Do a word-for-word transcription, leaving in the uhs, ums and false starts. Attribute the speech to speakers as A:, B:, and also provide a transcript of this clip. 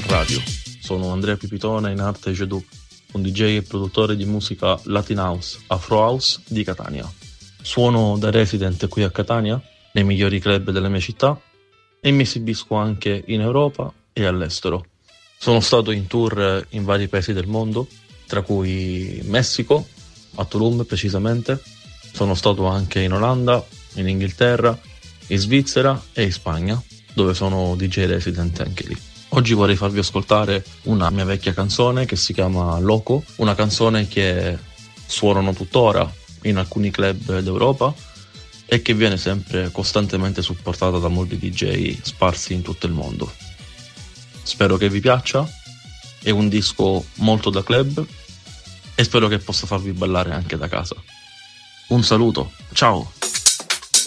A: Radio. Sono Andrea Pipitone, in arte Jedù, un D J e produttore di musica Latin House, Afro House di Catania. Suono da resident qui a Catania, nei migliori club della mia città, e mi esibisco anche in Europa e all'estero. Sono stato in tour in vari paesi del mondo, tra cui Messico, a Tulum precisamente. Sono stato anche in Olanda, in Inghilterra, in Svizzera e in Spagna, dove sono D J resident anche lì. Oggi vorrei farvi ascoltare una mia vecchia canzone che si chiama Loco, una canzone che suonano tuttora in alcuni club d'Europa e che viene sempre costantemente supportata da molti D J sparsi in tutto il mondo. Spero che vi piaccia, è un disco molto da club e spero che possa farvi ballare anche da casa. Un saluto, ciao!